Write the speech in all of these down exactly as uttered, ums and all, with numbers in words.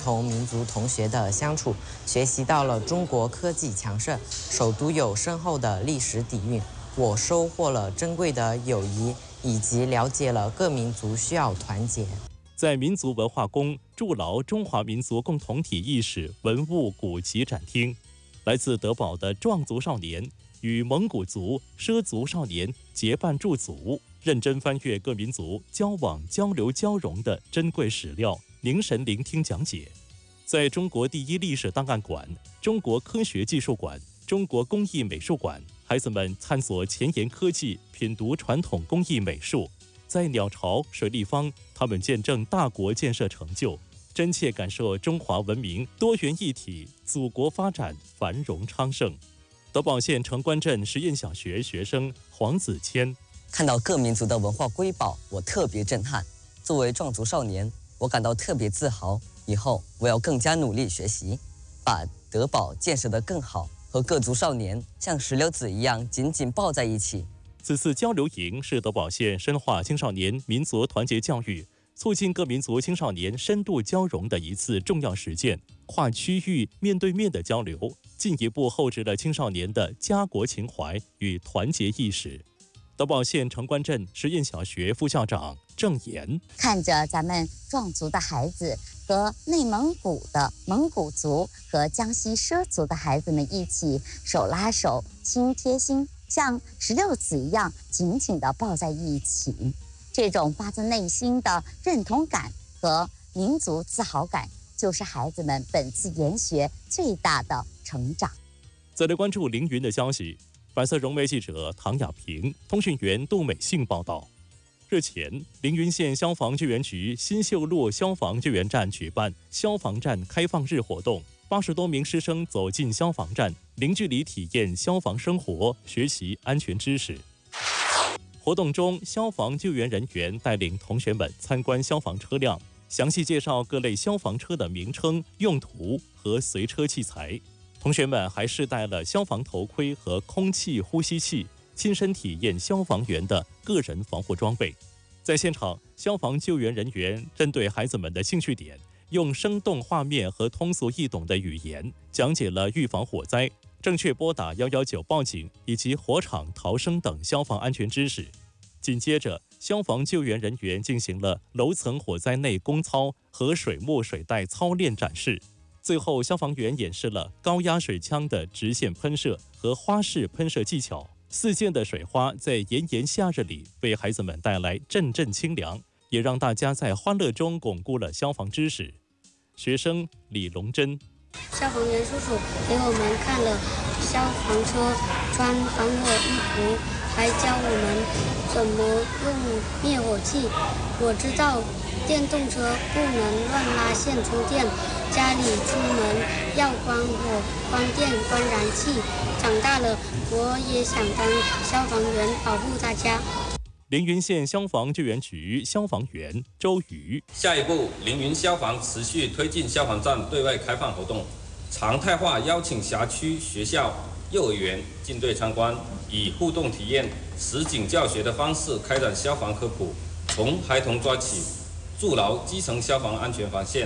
同民族同学的相处，学习到了中国科技强盛，首都有深厚的历史底蕴。我收获了珍贵的友谊，以及了解了各民族需要团结。 在民族文化宫筑牢中华民族共同体意识文物古籍展厅，来自德保的壮族少年与蒙古族、畲族少年结伴驻足，认真翻阅各民族交往、交流、交融的珍贵史料，凝神聆听讲解。在中国第一历史档案馆、中国科学技术馆、中国工艺美术馆，孩子们探索前沿科技，品读传统工艺美术。在鸟巢、水立方，他们见证大国建设成就，真切感受中华文明多元一体、祖国发展繁荣昌盛。德保县城关镇实验小学学生黄子谦， 看到各民族的文化瑰宝，我特别震撼。作为壮族少年，我感到特别自豪。以后我要更加努力学习，把德保建设得更好，和各族少年像石榴籽一样紧紧抱在一起。 此次交流营是德保县深化青少年民族团结教育，促进各民族青少年深度交融的一次重要实践，跨区域面对面的交流，进一步厚植了青少年的家国情怀与团结意识。德保县城关镇实验小学副校长郑岩， 看着咱们壮族的孩子和内蒙古的蒙古族和江西畲族的孩子们一起手拉手、心贴心，像石榴籽一样紧紧地抱在一起，这种发自内心的认同感和民族自豪感，就是孩子们本次研学最大的成长。 再来关注凌云的消息。百色融媒记者唐雅平、通讯员杜美信报道，日前，凌云县消防救援局新秀路消防救援站举办消防站开放日活动，八十多名师生走进消防站，零距离体验消防生活，学习安全知识。活动中，消防救援人员带领同学们参观消防车辆，详细介绍各类消防车的名称、用途和随车器材。同学们还试戴了消防头盔和空气呼吸器，亲身体验消防员的个人防护装备。在现场，消防救援人员针对孩子们的兴趣点，用生动画面和通俗易懂的语言讲解了预防火灾、正确拨打一一九报警以及火场逃生等消防安全知识。紧接着，消防救援人员进行了楼层火灾内工操和水幕水带操练展示。最后，消防员演示了高压水枪的直线喷射和花式喷射技巧。四溅的水花在炎炎夏日里为孩子们带来阵阵清凉，也让大家在欢乐中巩固了消防知识。学生李龙珍， 消防员叔叔给我们看了消防车穿防火衣服，还教我们怎么用灭火器。我知道电动车不能乱拉线充电，家里出门要关火、关电、关燃气。长大了，我也想当消防员，保护大家。 凌云县消防救援局消防员周瑜， 下一步，凌云消防持续推进消防站对外开放活动，常态化邀请辖区学校、幼儿园进队参观，以互动体验、实景教学的方式开展消防科普，从孩童抓起，筑牢基层消防安全防线。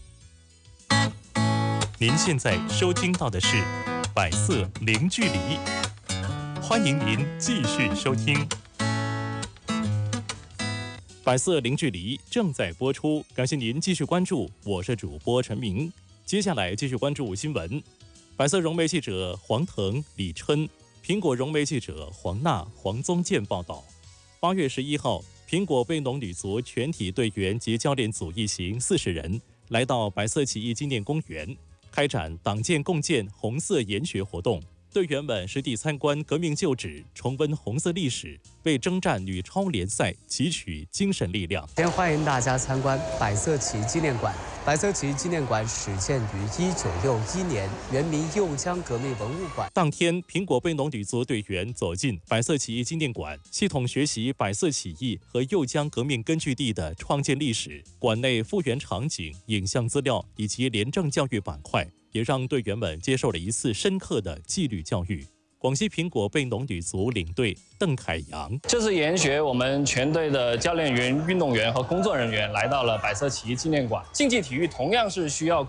您现在收听到的是百色零距离，欢迎您继续收听。百色零距离正在播出，感谢您继续关注，我是主播陈明。接下来继续关注新闻。百色融媒记者黄腾、李琛，苹果融媒记者黄娜、黄宗建报道。八月十一号，苹果贝农女足全体队员及教练组一行四十人来到白色起义纪念公园，开展党建共建红色研学活动。队员们实地参观革命旧址，重温红色历史，为征战女超联赛汲取精神力量。 先欢迎大家参观百色旗纪念馆。百色旗纪念馆始建于一九六一年，原名右江革命文物馆。 当天，苹果贝农女足队员走进百色起义纪念馆，系统学习百色起义和右江革命根据地的创建历史。馆内复原场景、影像资料以及廉政教育板块，也让队员们接受了一次深刻的纪律教育。 广西苹果贝农女足领队邓凯阳。 这次研学我们全队的教练员、运动员和工作人员来到了百色旗纪念馆。竞技体育同样是需要